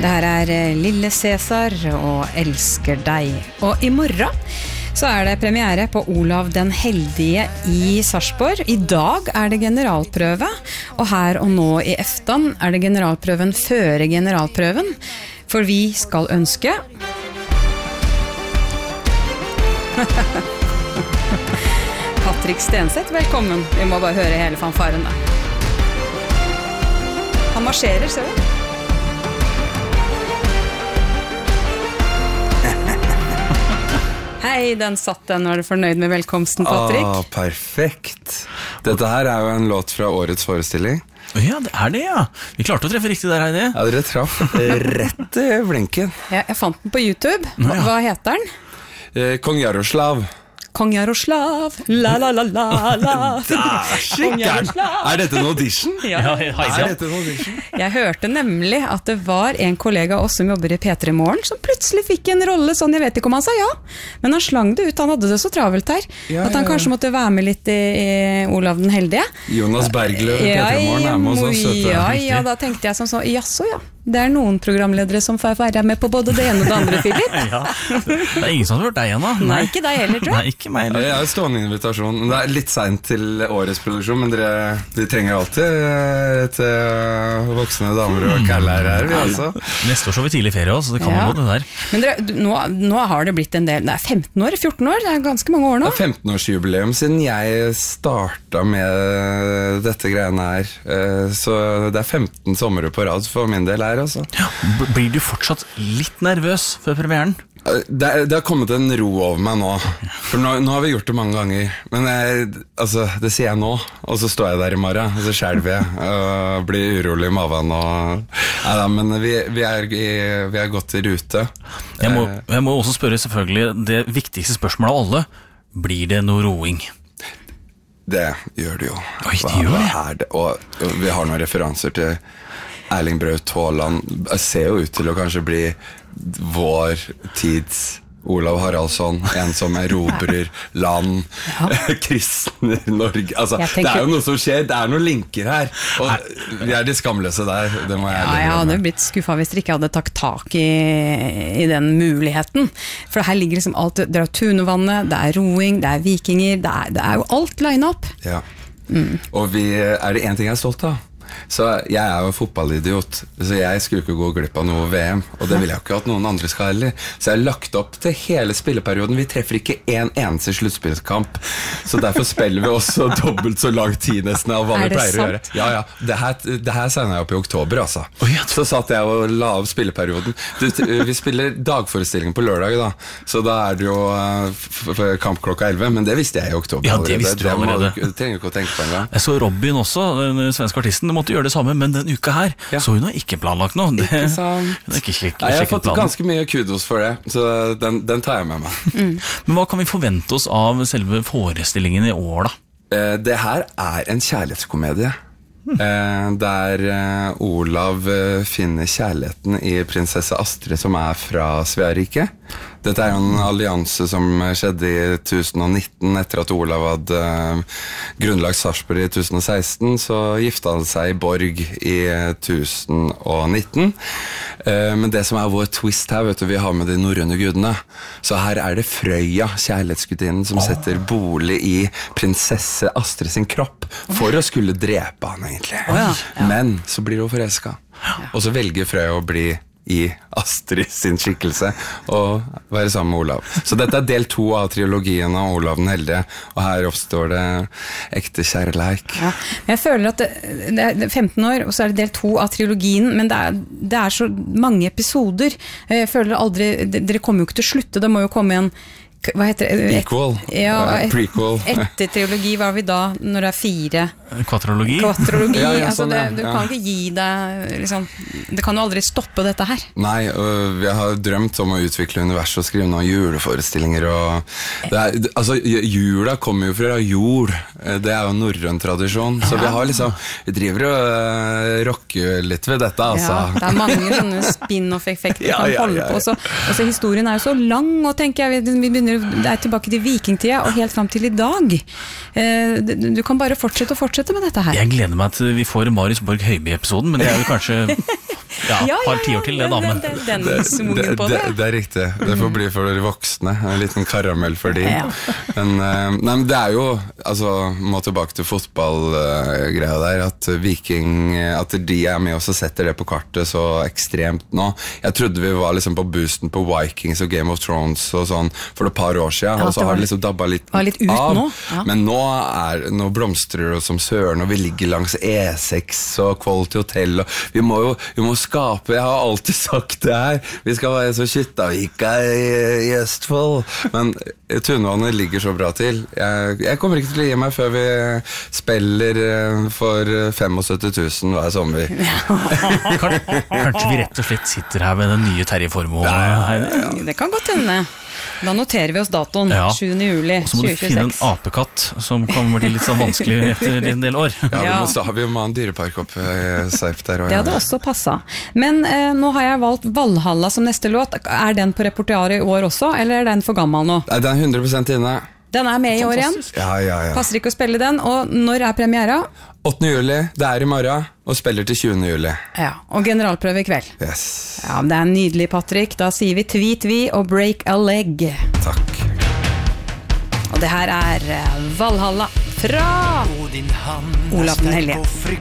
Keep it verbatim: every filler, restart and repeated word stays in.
Det her er Lille Cæsar og Elsker deg. Og i morgen så er det premiere på Olav den Heldige i Sarpsborg. I dag er det generalprøve, og her og nå i eftan er det generalprøven før generalprøven. For vi skal ønske... Patrick Stenseth, velkommen. Vi må bare høre hele fanfaren da. Han marsjerer, ser du? Hei, den satt den. Var du fornøyd med velkomsten, Patrick? Ah, perfekt. Dette her er jo en låt fra årets forestilling. Ja, det er det, ja. Vi klarte å treffe riktig der, Heidi. Ja, dere traff rett i blinken. Ja, jeg fant den på YouTube. Hva, hva heter den? Eh, Kong Jaroslav. Kong Jaroslav, la la la la la. Kong Jaroslav. Er dette en audition? Ja, Ja, Heidi, Er ja. dette en audition? Jeg hørte nemlig at det var en kollega av oss som jobber i P tre Morgen som plutselig fikk en rolle sånn, jeg vet ikke om han sa ja, men han slang det ut, han hadde det så travelt her, Ja, at han ja, ja. kanskje måtte være med litt i, i Olav den Heldige. Jonas Bergløv i P Ja, tre Morgen er med hos oss. vet du. ja, ja, da tenkte jeg sånn så, jaså ja, det er noen programledere som får være med på både det ene og det andre, Philip. Ja, det er ingen som har hørt deg igjen da. Nei, ikke deg heller, tror jeg. Nei, ikke meg Ja, heller. jeg har stående invitasjon. Det er litt sent til årets produksjon, men dere, de trenger alltid eh, til voksne damer og kærler her, vi altså. Neste år så har vi tidlig ferie også, så det kan Ja. gå det der. Men dere, du- nå, nå har det blitt en del, det er femten år, fjorten år, det er ganske mange år nå. Det er femten-årsjubileum siden jeg startet med dette greiene her. Eh, Så det er femten sommer på rad for min del her, altså. Ja, b- blir du fortsatt litt nervøs før premieren? Eh, Det, er, det har kommet en ro over meg nå. For nå, nå har vi gjort det mange ganger. Men jeg, altså, det sier jeg nå, og så står jeg der i morgen, og så skjelver jeg og blir urolig i maven. Og, neida, men vi, vi, er, i- vi er godt i rute. Jeg må, jeg må også spørre selvfølgelig det viktigste spørsmålet av alle. Blir det noe roing? Det gjør det jo. Oi, det gjør det. Hva er det? Og, og vi har noen referanser til Erling Braut Haaland. Jeg ser jo ut til å kanskje bli vår tids Olav Haraldsson, en som erobrer land, kristner Norge. Altså, Jeg tenker- det er jo noe som skjer, det er noen linker her. Og vi er de skamløse der, det må jeg Ja, jeg hadde blitt skuffet hvis dere ikke hadde tatt tak i, i den muligheten. For her ligger liksom alt, det er Tunevannet, det er roing, det er vikinger, det er, det er jo alt line up. Ja. Og vi, er det en ting jeg er stolt av? Så jeg er jo en fotballidiot, så jeg skulle ikke gå glipp av noe V M, og det vil jeg jo ikke at noen andre skal heller. Så jeg har lagt opp til hele spilleperioden. Vi treffer ikke en eneste sluttspillskamp, så derfor spiller vi også dobbelt så lang tid nesten av hva Er vi det pleier å gjøre. sant? Ja, ja, det her, det her signet jeg opp i oktober, altså. Oi, ja. Så satt jeg og la av spilleperioden. Du, vi spiller dagforestillingen på lørdag da, så da er det jo uh, f- f- kamp klokka elleve, men det visste jeg i oktober. Ja, det visste du må allerede. du- Du trenger ikke å tenke på en gang. Jeg så Robin også, den svenske artisten, måtte gjøre det samme, men den uka her, Ja. så hun har ikke planlagt noe. Det, Ikke sant? det er ikke slik, Nei, jeg har sjekket fått planen. ganske mye kudos for det, så den, den tar jeg med meg. Men hva kan vi forvente oss av selve forestillingen i år da? Eh, Det her er en kjærlighetskomedie. Eh, Der eh, Olav eh, finner kjærligheten i prinsesse Astrid, som er fra Sveariket. Dette er jo en allianse som skjedde i tusen og nitten. Etter at Olav hadde eh, grunnlagt Sarpsborg i tusen og seksten, så gifta han seg i Borg i tusen og nitten. Eh, Men det som er vår twist her, vet du, vi har med de norrøne gudene. Så her er det Frøya, kjærlighetsgudinnen, som setter bolig i prinsesse Astrid sin kropp for å skulle drepe han egentlig. ja. Men så blir hun forelsket. Og så velger Frøya å bli i Astrid sin skikkelse og være sammen med Olav. Så dette er del to av trilogien av Olav den Heldige, og her oppstår det ekte kjærleik. Ja. Men jeg føler at det, det er femten år, og så er det del to av trilogien, men det er, det er så mange episoder. Jeg føler aldri, dere kommer jo ikke til å slutte, det må jo komme en, hva heter det? Equal, Ja, eh, et, prequel. etter trilogi, hva har vi da, når det er fire? Kvatrologi? Kvatrologi, Ja, ja, altså sånn, det, ja, du ja. kan ikke gi deg, liksom, det kan jo aldri stoppe dette her. Nei, og vi har drømt om å utvikle universet og skrive noen juleforestillinger og det er, altså jula kommer jo fra jord, det er jo norrøn tradisjon, så vi har liksom vi driver og uh, rocker litt ved dette, altså. Ja, det er mange sånne spin-off-effekter Ja, kan ja, holde ja, ja. på. Så, altså, historien er jo så lang, og tenker jeg, vi begynner, det er tilbake til vikingtida, og helt frem til i dag. Eh, du, du kan bare fortsette og fortsette med dette her. Jeg gleder meg til vi får Marius Borg Høiby-episoden, men det er jo kanskje Ja, et par tiår til det, da, men den, den, den smungen på det, det. det, det er riktig. Det får bli for de voksne. En liten karamell for de. Ja. Men, eh, nei, men det er jo, altså, må tilbake til fotballgreia der, at Viking, at de er med oss og setter det på kartet så ekstremt nå. Jeg trodde vi var liksom på boosten på Vikings og Game of Thrones og sånn for et par år siden, Ja, og så det var har det liksom dabba litt, litt ut av. nå, ja. Men nå, er, nå blomstrer det som søren, og vi ligger langs E seks og Quality Hotel, og vi må jo vi må skape, jeg har alltid sagt det her, vi skal være så Kyttavika i, i Østfold, men Tunvannet ligger så bra til. Jeg, jeg kommer ikke til å gi meg før vi spiller for syttifem tusen hver sommer. kanskje vi rett og slett sitter her med den nye Terje Formoe. Ja, Det kan godt hende. Da noterer vi oss datoen, Ja. sjuende juli Så må du finne en tjue tjueseks. apekatt som kan bli litt sånn vanskelig etter en del år. Ja, vi Ja. må, sta- vi må ha en dyrepark oppe i Seip der. Og Det hadde også passet. Men eh, nå har jeg valgt Valhalla som neste låt. Er den på repertoaret i år også, eller er den for gammel nå? Nei, den er hundre prosent inne. Den er med i år igjen. Ja, ja, ja. Passer ikke å spille den. Og når er premiera? åttende juli, det er i morgen, og spiller til tjuende juli. Ja, og generalprøve i kveld. Yes. Ja, men det er nydelig, Patrick. Da sier vi tvi-tvi og break a leg. Takk. Og det her er eh, Valhalla fra Olav den Hellige.